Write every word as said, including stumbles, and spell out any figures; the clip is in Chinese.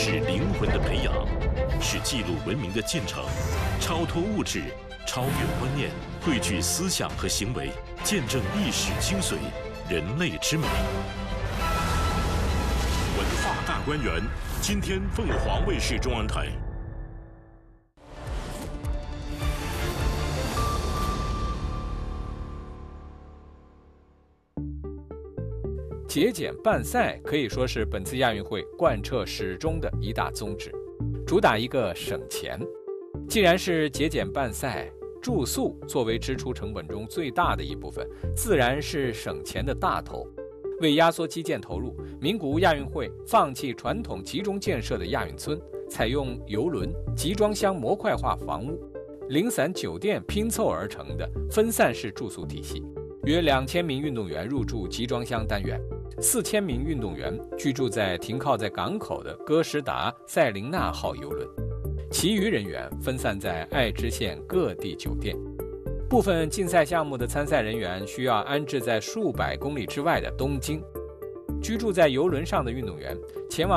是灵魂的培养，是记录文明的进程，超脱物质，超越观念，汇聚思想和行为，见证历史精髓，人类之美。文化大观园，今天凤凰卫视中央台。 节俭办赛可以说是本次亚运会贯彻始终的一大宗旨，主打一个省钱。既然是节俭办赛，住宿作为支出成本中最大的一部分，自然是省钱的大头。为压缩基建投入，名古屋亚运会放弃传统集中建设的亚运村，采用邮轮、集装箱模块化房屋、零散酒店拼凑而成的分散式住宿体系，约两千名运动员入住集装箱单元。四千名运动员居住在停靠在港口的哥斯达塞琳娜号邮轮，其余人员分散在爱知县各地酒店。部分竞赛项目的参赛人员需要安置在数百公里之外的东京。居住在邮轮上的运动员前往